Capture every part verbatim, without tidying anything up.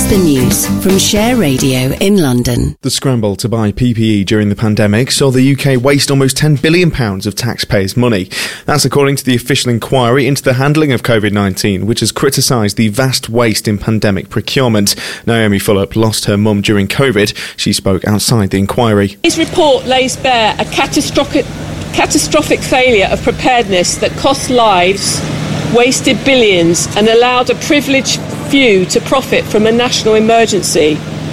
Here's the news from Share Radio in London. The scramble to buy P P E during the pandemic saw the U K waste almost ten billion pounds of taxpayers' money. That's according to the official inquiry into the handling of covid nineteen, which has criticised the vast waste in pandemic procurement. Naomi Fulop lost her mum during COVID. She spoke outside the inquiry. His report lays bare a catastrophic, catastrophic failure of preparedness that cost lives, wasted billions and allowed a privileged few to profit from a national emergency.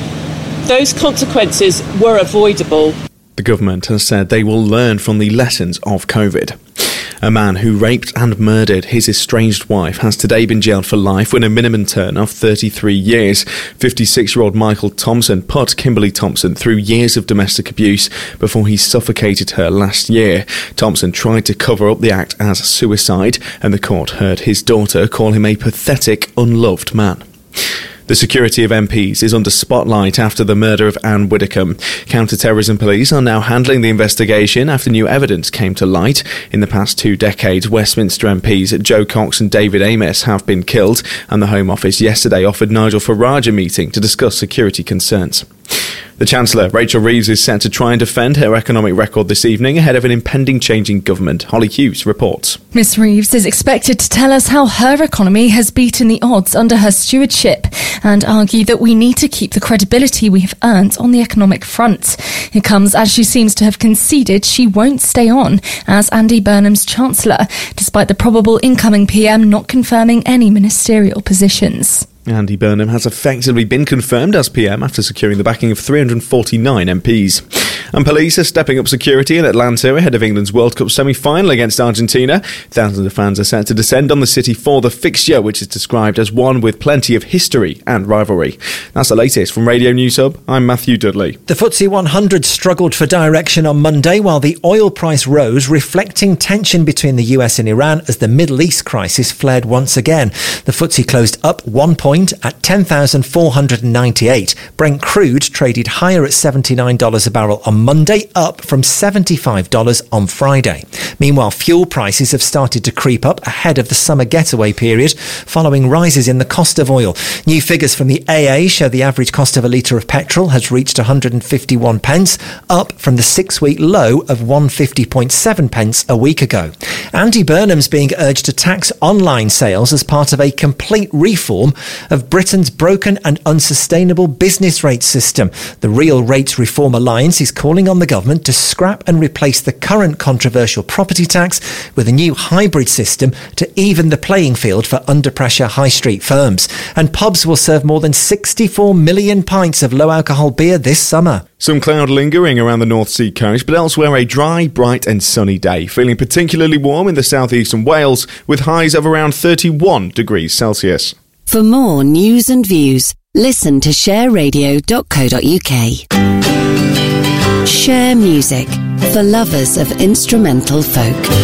Those consequences were avoidable. The government has said they will learn from the lessons of COVID. A man who raped and murdered his estranged wife has today been jailed for life with a minimum term of thirty-three years. fifty-six-year-old Michael Thompson put Kimberly Thompson through years of domestic abuse before he suffocated her last year. Thompson tried to cover up the act as suicide, and the court heard his daughter call him a pathetic, unloved man. The security of M Ps is under spotlight after the murder of Anne Widdecombe. Counter-terrorism police are now handling the investigation after new evidence came to light. In the past two decades, Westminster M Ps Jo Cox and David Amess have been killed, and the Home Office yesterday offered Nigel Farage a meeting to discuss security concerns. The Chancellor, Rachel Reeves, is set to try and defend her economic record this evening ahead of an impending change in government. Holly Hughes reports. Miss Reeves is expected to tell us how her economy has beaten the odds under her stewardship and argue that we need to keep the credibility we have earned on the economic front. It comes as she seems to have conceded she won't stay on as Andy Burnham's Chancellor, despite the probable incoming P M not confirming any ministerial positions. Andy Burnham has effectively been confirmed as P M after securing the backing of three hundred forty-nine M Ps. And police are stepping up security in Atlanta ahead of England's World Cup semi-final against Argentina. Thousands of fans are set to descend on the city for the fixture, which is described as one with plenty of history and rivalry. That's the latest from Radio News Hub. I'm Matthew Dudley. The F T S E one hundred struggled for direction on Monday while the oil price rose, reflecting tension between the U S and Iran as the Middle East crisis flared once again. The F T S E closed up one point at ten thousand four hundred ninety-eight. Brent crude traded higher at seventy-nine dollars a barrel on Monday, up from seventy-five dollars on Friday. Meanwhile, fuel prices have started to creep up ahead of the summer getaway period, following rises in the cost of oil. New figures from the A A show the average cost of a litre of petrol has reached one hundred fifty-one pence, up from the six-week low of one hundred fifty point seven pence a week ago. Andy Burnham's being urged to tax online sales as part of a complete reform of Britain's broken and unsustainable business rates system. The Real Rates Reform Alliance is calling on the government to scrap and replace the current controversial property tax with a new hybrid system to even the playing field for under-pressure high street firms. And pubs will serve more than sixty-four million pints of low-alcohol beer this summer. Some cloud lingering around the North Sea coast, but elsewhere a dry, bright and sunny day. Feeling particularly warm in the southeast and Wales, with highs of around thirty-one degrees Celsius. For more news and views, listen to share radio dot co dot uk. Share music for lovers of instrumental folk.